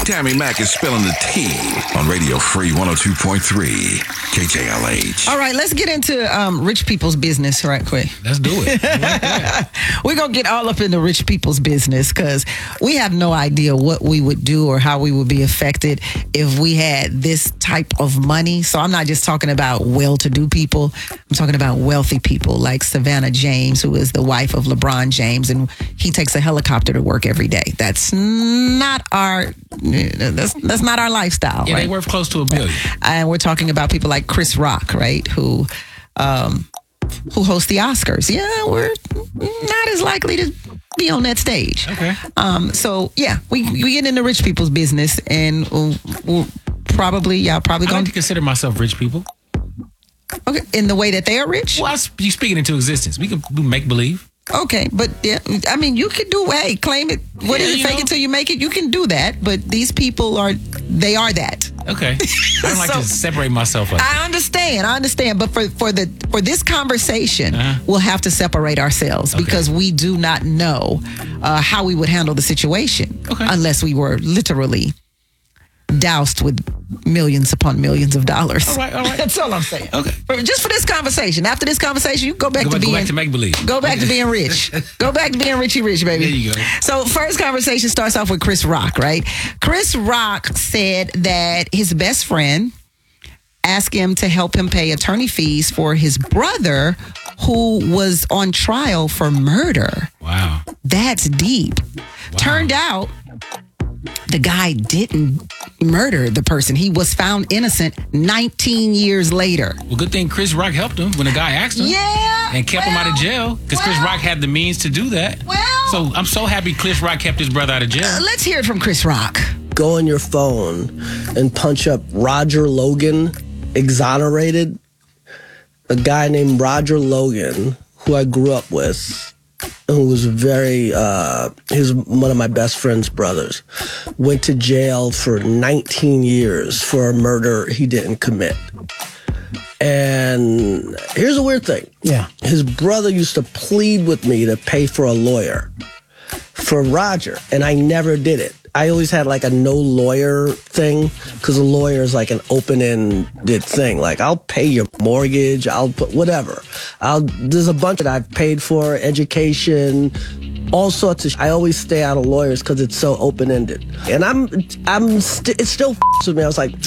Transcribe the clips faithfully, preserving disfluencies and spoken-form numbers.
Tammy Mack is spilling the tea on Radio Free one oh two point three K J L H. All right, let's get into um, rich people's business right quick. Let's do it. I like that. We're going to get all up into rich people's business because we have no idea what we would do or how we would be affected if we had this type of money. So I'm not just talking about well-to-do people. I'm talking about wealthy people like Savannah James, who is the wife of LeBron James, and he takes a helicopter to work every day. That's not our that's that's not our lifestyle. Yeah, right? they worth close to a billion. And we're talking about people like Chris Rock, right? Who um, who hosts the Oscars. Yeah, we're not as likely to be on that stage. Okay. Um, so yeah, we we get into rich people's business, and we'll, we'll probably y'all probably I going like to consider myself rich people. okay in the way that they are rich. Well, I sp- you speaking into existence. We can do make believe. Okay, but yeah, I mean, you can do, hey, claim it. What Yeah, is it, you fake know. it till you make it? You can do that, but these people are, they are that. Okay. I don't like So- to separate myself up. I understand, I understand, but for, for the for this conversation, Uh-huh. we'll have to separate ourselves Okay. because we do not know uh, how we would handle the situation Okay. unless we were literally doused with millions upon millions of dollars. All right, all right. That's all I'm saying. Okay. For- just for this conversation. After this conversation, you go back Go to back, go being back to make believe. Go back to being rich. Go back to being richy rich, baby. There you go. So first conversation starts off with Chris Rock, right? Chris Rock said that his best friend asked him to help him pay attorney fees for his brother who was on trial for murder. Wow. That's deep. Turned out the guy didn't murder the person. He was found innocent nineteen years later. Well, good thing Chris Rock helped him when the guy asked him. Yeah. And kept him out of jail because Chris well- Rock had the means to do that. Well- So I'm so happy Chris Rock kept his brother out of jail. Uh, let's hear it from Chris Rock. Go on your phone and punch up Roger Logan exonerated. A guy named Roger Logan, who I grew up with, who was very, uh, he was one of my best friend's brothers, went to jail for nineteen years for a murder he didn't commit. And here's a weird thing. Yeah. His brother used to plead with me to pay for a lawyer for Roger, and I never did it. I always had like a no lawyer thing because a lawyer is like an open-ended thing. Like, I'll pay your mortgage, I'll put whatever. I'll there's a bunch that I've paid for, education, all sorts of. Sh- I always stay out of lawyers because it's so open-ended, and I'm I'm st- it still f- with me. I was like,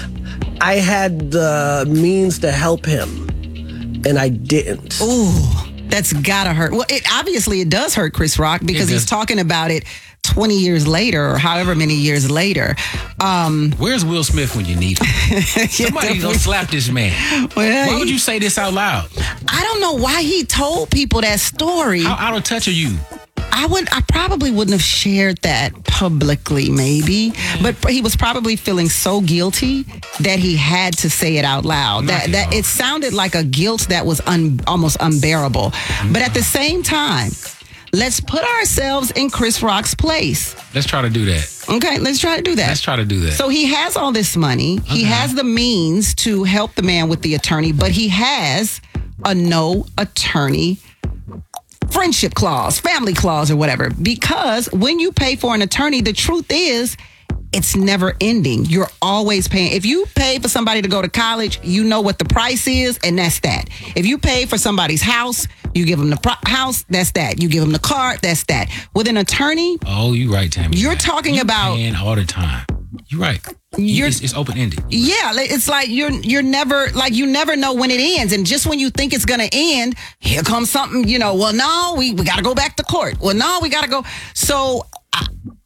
I had the means to help him, and I didn't. Ooh, that's gotta hurt. Well, it obviously it does hurt Chris Rock because It he's does. talking about it twenty years later or however many years later. Um, Where's Will Smith when you need him? Somebody gonna slap this man. Well, Why would he- you say this out loud? I don't know why he told people that story. How out of touch are you? I would, I probably wouldn't have shared that publicly, maybe, but he was probably feeling so guilty that he had to say it out loud. That Knock it that off. it sounded like a guilt that was un, almost unbearable. But at the same time, let's put ourselves in Chris Rock's place. Let's try to do that. Okay, let's try to do that. Let's try to do that. So he has all this money. He has the means to help the man with the attorney, but he has a no attorney friendship clause, family clause, or whatever. Because when you pay for an attorney, the truth is, it's never ending. You're always paying. If you pay for somebody to go to college, you know what the price is, and that's that. If you pay for somebody's house, you give them the pro- house, that's that. You give them the car, that's that. With an attorney, Oh, you right, Tammy. You're Mack. talking You about- paying all the time. You're right. You- You're- it's, it's open ended. yeah, like, it's like you're you're never like you never know when it ends, and just when you think it's gonna end, here comes something. You know, well, no, we we gotta go back to court. Well, no, we gotta go. So, uh,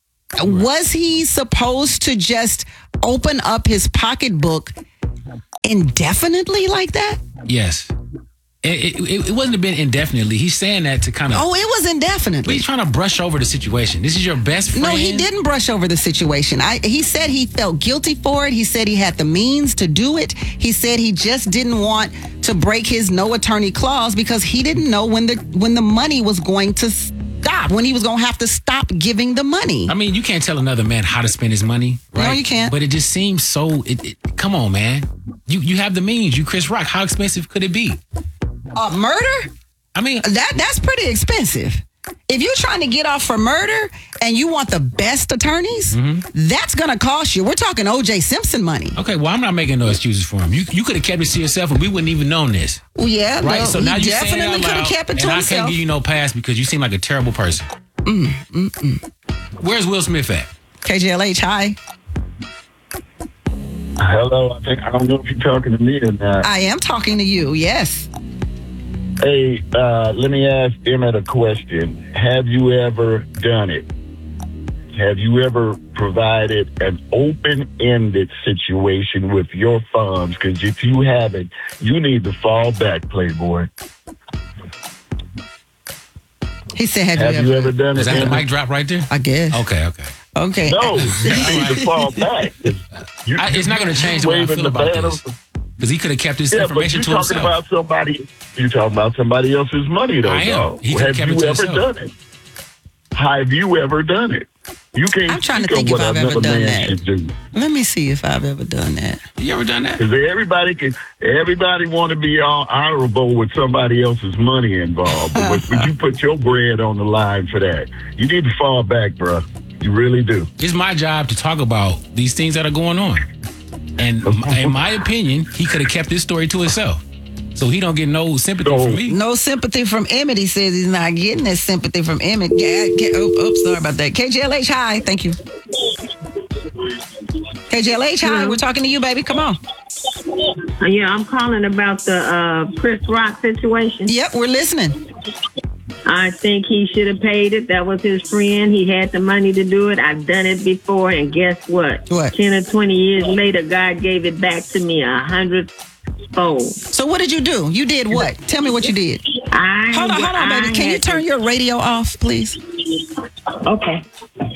was he supposed to just open up his pocketbook indefinitely like that? Yes. It, it, it wasn't been indefinitely. He's saying that to kind of. Oh, it was But indefinitely. he's trying to brush over the situation. This is your best friend. No, he didn't brush over the situation. I, he said he felt guilty for it. He said he had the means to do it. He said he just didn't want to break his no attorney clause because he didn't know when the when the money was going to stop, when he was going to have to stop giving the money. I mean, you can't tell another man how to spend his money, right? No, you can't. But it just seems so. It, it, come on, man. You you have the means. You Chris Rock. How expensive could it be? Uh, murder? I mean, That that's pretty expensive. If you're trying to get off for murder and you want the best attorneys, Mm-hmm. that's going to cost you. We're talking O J Simpson money. Okay, well, I'm not making no excuses for him. You you could have kept it to yourself and we wouldn't even known this. Well, yeah, Right? no, So he now you're saying it definitely out could have loud, kept it to and I himself. can't give you no pass because you seem like a terrible person. Mm, mm, mm. Where's Will Smith at? K J L H, hi. Hello, I think I don't know if you're talking to me or not. I am talking to you, yes. Hey, uh, let me ask Emmett a question. Have you ever done it? Have you ever provided an open-ended situation with your funds? Because if you haven't, you need to fall back, Playboy. He said, have, Have you, you ever? ever done Is it? that the Emmett? mic drop right there? I guess. Okay, okay. Okay. No, you need to fall back. You, I, it's not going to change the way I waving feel the about banner. this. Because he could have kept this Yeah, but information you're to talking himself. about somebody. You're talking about somebody else's money, though. I am. dog. He could've Have kept it you to ever himself. done it? Have you ever done it? You can't. I'm trying to speak think on if what I've ever another done man that. should do. Let me see if I've ever done that. You ever done that? Because everybody can. Everybody want to be all honorable with somebody else's money involved. But would, would you put your bread on the line for that? You need to fall back, bro. You really do. It's my job to talk about these things that are going on. And in my opinion, he could have kept this story to himself. So he don't get no sympathy So- from me. No sympathy from Emmett. He says he's not getting that sympathy from Emmett. Yeah, get, oh, oops, sorry about that. K J L H, hi. Thank you. K J L H, hi. We're talking to you, baby. Come on. Yeah, I'm calling about the uh, Chris Rock situation. Yep, we're listening. I think he should have paid it. That was his friend. He had the money to do it. I've done it before, and guess what? What? Ten or twenty years later, God gave it back to me a hundredfold. So what did you do? You did what? Tell me what you did. I Hold on, hold on, baby. I Can you had turn to- your radio off, please? Okay.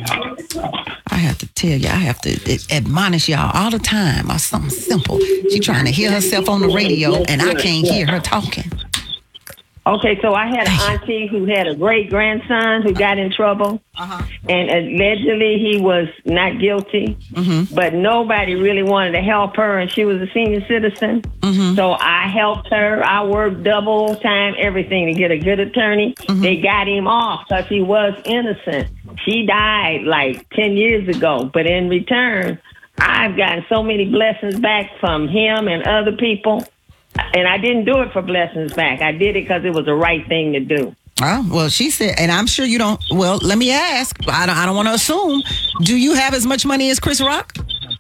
I have to tell you, I have to admonish y'all all the time on something simple. She trying to hear herself on the radio, and I can't hear her talking. Okay, so I had an auntie who had a great grandson who got in trouble, Uh-huh. and allegedly he was not guilty, Mm-hmm. but nobody really wanted to help her, and she was a senior citizen. Mm-hmm. So I helped her. I worked double time, everything to get a good attorney. Mm-hmm. They got him off because he was innocent. She died like ten years ago, but in return, I've gotten so many blessings back from him and other people. And I didn't do it for blessings back. I did it because it was the right thing to do. Oh, well, she said, and I'm sure you don't. Well, let me ask. I don't, I don't want to assume. Do you have as much money as Chris Rock?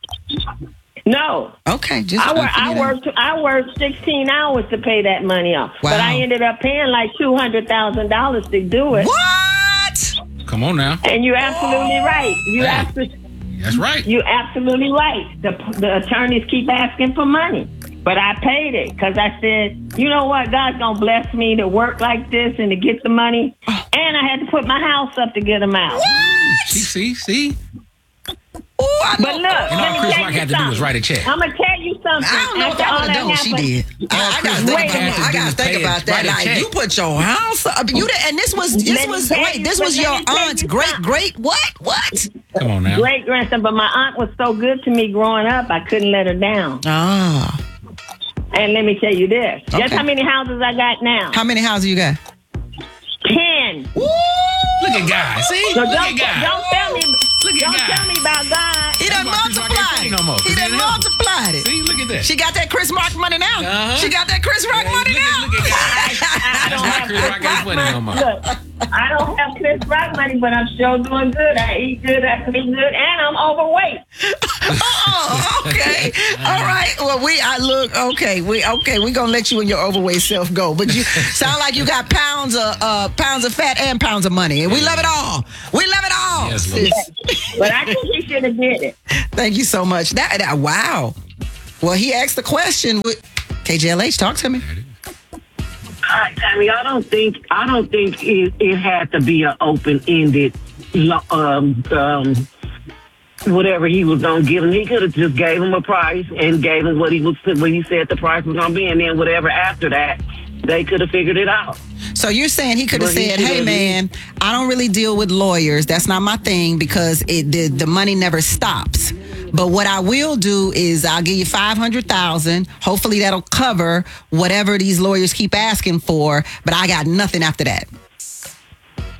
No. Okay, just I, wor- figured I out. worked I worked sixteen hours to pay that money off. Wow. But I ended up paying like two hundred thousand dollars to do it. What? Come on now. And you're absolutely right. You Hey. absolutely That's right. You're absolutely right. The, the attorneys keep asking for money. But I paid it because I said, you know what? God's going to bless me to work like this and to get the money. And I had to put my house up to get them out. See, see, see? Oh, I But know. look, And let all me Chris tell Rock you had to do was something. write a check. I'm going to tell you something. I don't know what After that all would have done what she happened- did. I, I gotta Chris think Rock about, had to I do gotta was think pay about it, that. write a Like check. you put your house up. You did, and this was this Let me was tell wait. you- This but was let your me tell aunt's you great something. great what what? Come on now. Great grandson, but my aunt was so good to me growing up, I couldn't let her down. Ah, And let me tell you this. Okay. Guess how many houses I got now? how many houses you got? Ten. Look at God. See? So Look don't, at God. don't tell me. Look at don't God. tell me about God. He done why Chris Rock ain't multiplied. saying no more, 'cause He he done didn't help him. multiplied it. See? Look at that. She got that Chris Rock money now. Uh-huh. She got that Chris Rock Hey, money look at- now. look at God. I That's don't why have Chris Rock ain't funny no more. Look, I don't have Chris Rock money, but I'm sure doing good. I eat good, I sleep good, and I'm overweight. Oh, okay. All right. Well, we I look okay. We okay. We gonna let you and your overweight self go, but you sound like you got pounds of uh, pounds of fat and pounds of money, and we love it all. We love it all. Yes, Lord. sis. But I think he should have did it. Thank you so much. That, that wow. Well, he asked the question. With K J L H, talk to me. All right, Tammy. I don't think I don't think it, it had to be an open-ended, um, um, whatever he was gonna give him. He could have just gave him a price and gave him what he was what he said the price was gonna be, and then whatever after that, they could have figured it out. So you're saying he could have Well, he said, should "Hey, have. man, I don't really deal with lawyers. That's not my thing because it the, the money never stops. But what I will do is I'll give you five hundred thousand. Hopefully that'll cover whatever these lawyers keep asking for. But I got nothing after that."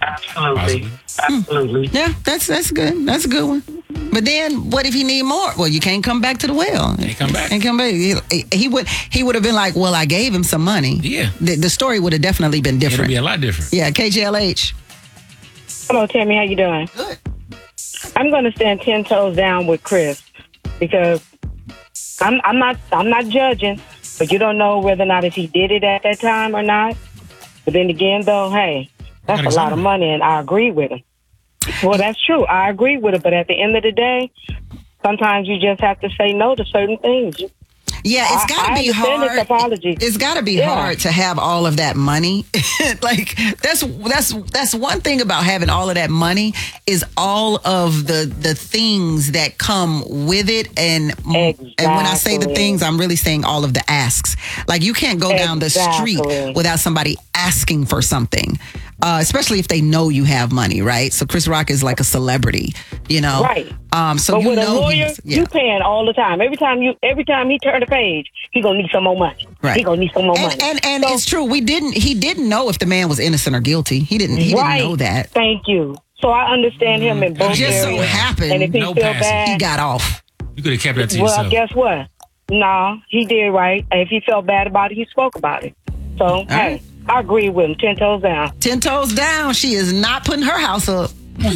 Absolutely. Absolutely. Yeah, that's that's good. That's a good one. But then, what if he need more? Well, you can't come back to the well. Can't come back. Can't come back. He, he would he would have been like, well, I gave him some money. Yeah. The, the story would have definitely been It'll different. be a lot different. Yeah, K J L H. Hello, Tammy. How you doing? Good. I'm going to stand ten toes down with Chris because I'm I'm not I'm not judging, but you don't know whether or not if he did it at that time or not. But then again, though, hey, that's a lot of money, and I agree with him. Well, that's true. I agree with it, but at the end of the day, sometimes you just have to say no to certain things. Yeah, it's got to be hard. His apology. It's got to be Yeah. hard to have all of that money. Like that's that's that's one thing about having all of that money is all of the the things that come with it. And and when I say the Exactly. things, I'm really saying all of the asks. Like you can't go down the street Exactly. without somebody asking for something. Uh, especially if they know you have money, right? So Chris Rock is like a celebrity, you know. Right. Um. So but you with know a lawyer, he's- yeah. you paying all the time. Every time you, every time he turn the page, he gonna need some more money. Right. He gonna need some more money. And and, and it's true. We didn't. He didn't know if the man was innocent or guilty. He didn't. He right. didn't know that. Thank you. So I understand him in both Just so areas. happened, and if he no feel passing. bad, he got off. You could have kept that to well, yourself. guess what? No, he did right. And if he felt bad about it, he spoke about it. So hey, right. I agree with him. Ten toes down. Ten toes down. She is not putting her house up.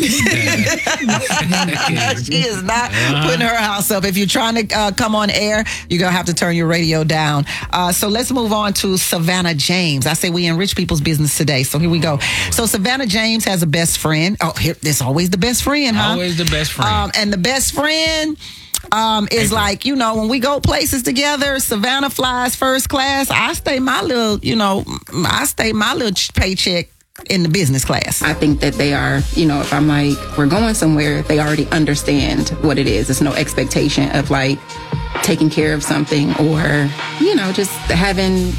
She is not putting her house up. If you're trying to uh, come on air, you're going to have to turn your radio down. Uh, so let's move on to Savannah James. I say we enrich people's business today. So here we go. So Savannah James has a best friend. Oh, here, there's always the best friend, huh? Always the best friend. Um, and the best friend um, is like, you know, when we go places together, Savannah flies first class. I stay my little, you know, I stay my little ch- paycheck in the business class. I think that they are, you know, if I'm like, we're going somewhere, they already understand what it is. There's no expectation of like taking care of something or, you know, just having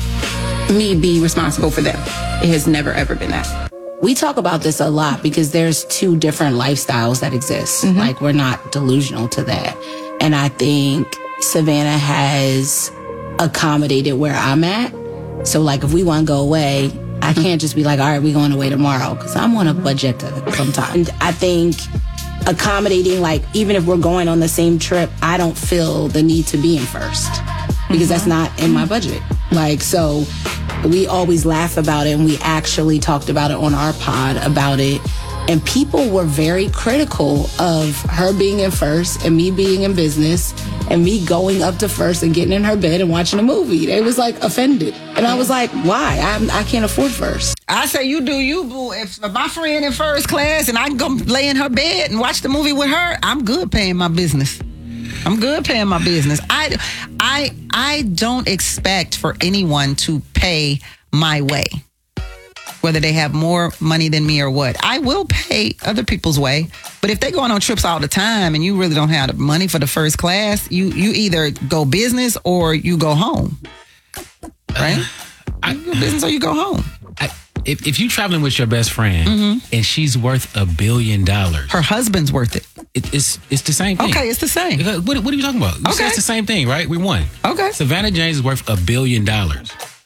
me be responsible for them. It has never, ever been that. We talk about this a lot because there's two different lifestyles that exist. Mm-hmm. Like, we're not delusional to that. And I think Savannah has accommodated where I'm at. So, like, if we want to go away, I can't just be like, all right, we're going away tomorrow, because I'm on a budget sometimes. And I think accommodating, like, even if we're going on the same trip, I don't feel the need to be in first, because that's not in my budget. Like, so we always laugh about it, and we actually talked about it on our pod about it. And people were very critical of her being in first and me being in business and me going up to first and getting in her bed and watching a movie. They was like offended. And I was like, why? I'm, I can't afford first. I say you do you, boo. If my friend in first class and I can go lay in her bed and watch the movie with her, I'm good paying my business. I'm good paying my business. I, I, I don't expect for anyone to pay my way, whether they have more money than me or what. I will pay other people's way, but if they're going on trips all the time and you really don't have the money for the first class, you you either go business or you go home, right? I, you go business or you go home. I, if, if you're traveling with your best friend Mm-hmm. and she's worth a billion dollars, Her husband's worth it. it, it's it's the same thing. Okay, it's the same. What, what are you talking about? You said Okay. it's the same thing, right? We won. Okay. Savannah James is worth a billion dollars.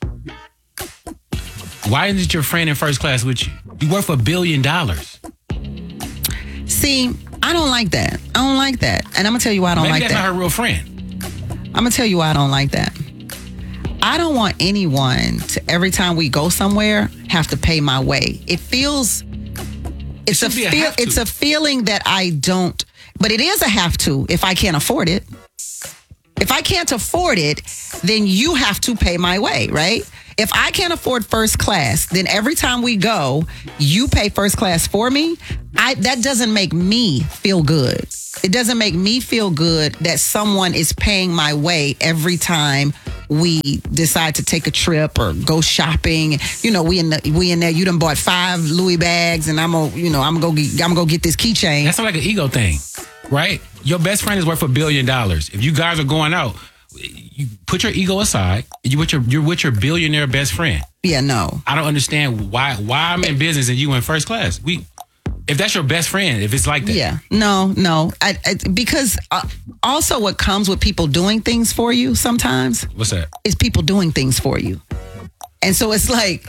Why isn't your friend in first class with you? You're worth a billion dollars. See, I don't like that. I don't like that. And I'm going to tell you why I don't Maybe like that's that. not her real friend. I'm going to tell you why I don't like that. I don't want anyone to, every time we go somewhere, have to pay my way. It feels, it's a, should be a feel, have to. it's a feeling that I don't, but it is a have to if I can't afford it. If I can't afford it, then you have to pay my way, right? If I can't afford first class, then every time we go, you pay first class for me. I that doesn't make me feel good. It doesn't make me feel good that someone is paying my way every time we decide to take a trip or go shopping. You know, we in the, we in there. You done bought five Louis bags, and I'm gonna, you know, I'm gonna go, get, I'm gonna go get this keychain. That's not like an ego thing, right? Your best friend is worth a billion dollars. If you guys are going out, you put your ego aside. You with your you're with your billionaire best friend. Yeah, no. I don't understand why why I'm in business and you in first class. We, if that's your best friend, if it's like that. Yeah, no, no. I, I, because uh, also what comes with people doing things for you sometimes What's that? is people doing things for you. And so it's like,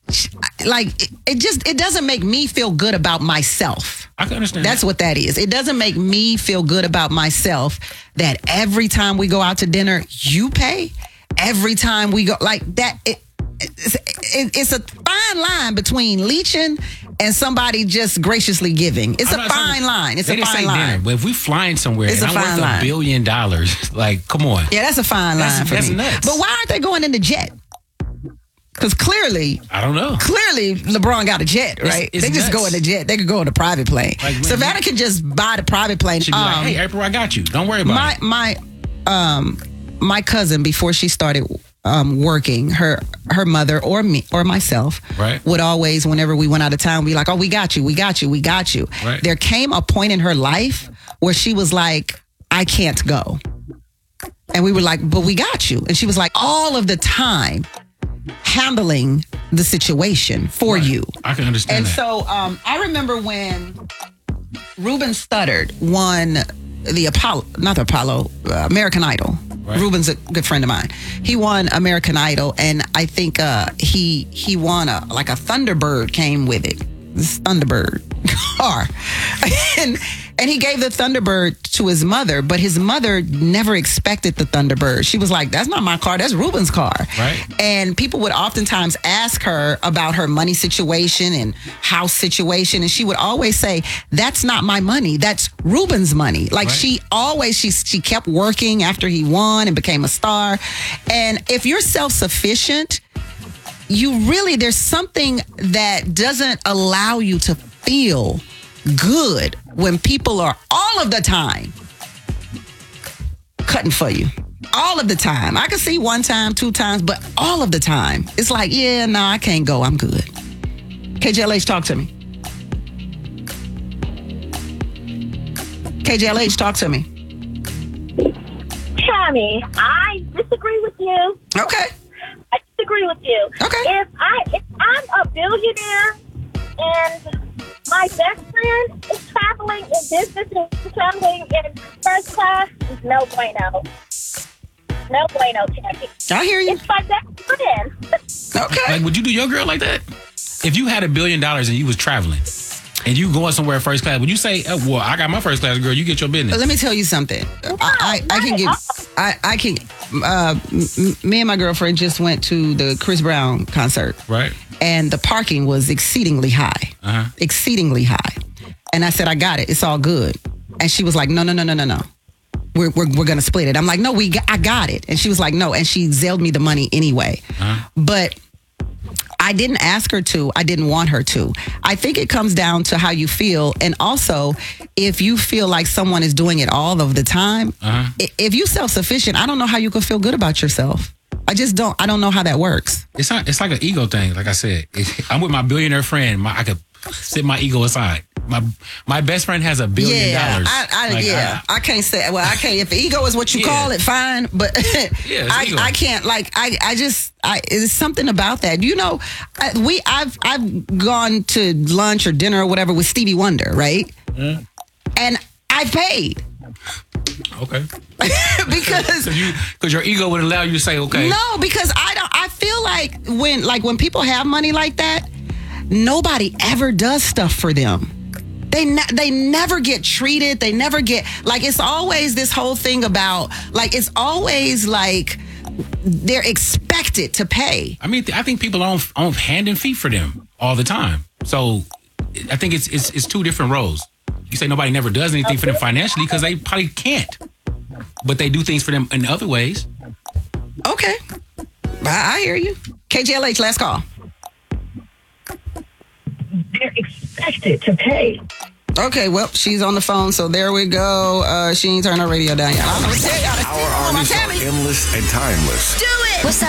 like it, it just it doesn't make me feel good about myself. I can understand. That's what that is. It doesn't make me feel good about myself that every time we go out to dinner, you pay. Every time we go, like that, it, it's, it, it's a fine line between leeching and somebody just graciously giving. It's I'm a not fine talking- line. It's they a didn't fine say line. dinner, but if we flying somewhere It's and a I'm fine worth line. a billion dollars, like, come on. Yeah, that's a fine line That's- for that's me. nuts. But why aren't they going in the jet? Because clearly, I don't know. clearly LeBron got a jet, It's- right? it's they just nuts. go in the jet. They could go in a private plane. Like, when Savannah you- could just buy the private plane. She'd be like, Um, hey, April, I got you. Don't worry about my it. my um my cousin, before she started um working, her her mother or me or myself Right. would always, whenever we went out of town, be like, oh, we got you, we got you, we got you. Right. There came a point in her life where she was like, I can't go. And we were like, but we got you. And she was like, all of the time handling the situation for you. I can understand And that. so um, I remember when Ruben Studdard won the Apollo, not the Apollo, uh, American Idol. Right. Ruben's a good friend of mine. He won American Idol, and I think uh, he he won a like a Thunderbird came with it. This Thunderbird car, and and he gave the Thunderbird to his mother, but his mother never expected the Thunderbird. She was like, "That's not my car. That's Ruben's car." Right. And people would oftentimes ask her about her money situation and house situation, and she would always say, "That's not my money. That's Ruben's money." Like Right. she always she she kept working after he won and became a star. And if you're self-sufficient, you really, there's something that doesn't allow you to feel good when people are all of the time cutting for you. All of the time. I can see one time, two times, but all of the time. It's like, yeah, no, I can't go. I'm good. K J L H, talk to me. K J L H, talk to me. Tammy, I disagree with you. Okay. I disagree with you. Okay. If I if I'm a billionaire and my best friend is traveling in business and traveling in first class, no bueno. No bueno, Tammy. I hear you. It's my best friend. Okay. Like, would you do your girl like that? If you had a billion dollars and you was traveling and you going somewhere first class, would you say, oh, well, I got my first class, girl, you get your business? But let me tell you something. I, I, I can give. I, I can. Uh, m- me and my girlfriend just went to the Chris Brown concert, Right. and the parking was exceedingly high, Uh-huh. exceedingly high. And I said, I got it. It's all good. And she was like, No, no, no, no, no, no. We're we're, we're gonna split it. I'm like, No, we. Got, I got it. And she was like, No. And she zelled me the money anyway. Uh-huh. But I didn't ask her to. I didn't want her to. I think it comes down to how you feel. And also, if you feel like someone is doing it all of the time, Uh-huh. i- if you self-sufficient, I don't know how you can feel good about yourself. I just don't. I don't know how that works. It's not. It's like an ego thing. Like I said, If I'm with my billionaire friend. My, I could sit my ego aside. My my best friend has a billion yeah, dollars. I, I, Like, yeah. I, can't say. Well, I can't. If ego is what you Yeah. call it, fine. But Yeah, it's I, ego. I can't. Like I, I just. I. It's something about that. You know, I, we. I've. I've gone to lunch or dinner or whatever with Stevie Wonder, right? Mm. And I paid Okay. because. you because your ego would allow you to say, okay. No, because I don't. I feel like when, like when people have money like that, nobody ever does stuff for them. They ne- they never get treated. They never get like it's always this whole thing about like it's always like they're expected to pay. I mean, I think people are on, on hand and feet for them all the time. So I think it's it's, it's two different roles. You say nobody never does anything for them financially because they probably can't, but they do things for them in other ways. Okay, I, I hear you. K J L H, last call. They're expected to pay. Okay, well, she's on the phone, so there we go. Uh, she ain't turned her radio down yet. I'm gonna tell y'all. Our artists are endless and timeless. Do it. What's up?